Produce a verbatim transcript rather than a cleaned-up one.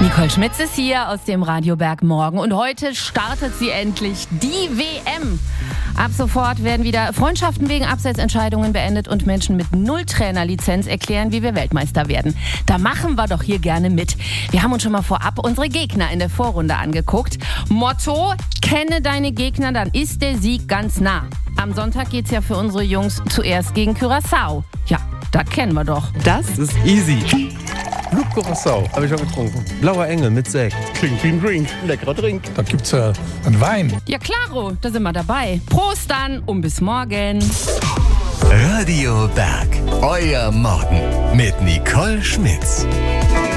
Nicole Schmitz ist hier aus dem Radio Bergmorgen und heute startet sie endlich, die W M. Ab sofort werden wieder Freundschaften wegen Abseitsentscheidungen beendet und Menschen mit Null-Trainer-Lizenz erklären, wie wir Weltmeister werden. Da machen wir doch hier gerne mit. Wir haben uns schon mal vorab unsere Gegner in der Vorrunde angeguckt. Motto: Kenne deine Gegner, dann ist der Sieg ganz nah. Am Sonntag geht's ja für unsere Jungs zuerst gegen Curaçao. Ja, da kennen wir doch. Das ist easy. Club Curaçao, habe ich schon getrunken. Blauer Engel mit Sekt. Kling, kling, drink. Leckerer Drink. Da gibt's ja äh, einen Wein. Ja klaro, da sind wir dabei. Prost dann und bis morgen. Radio Berg, euer Morgen mit Nicole Schmitz.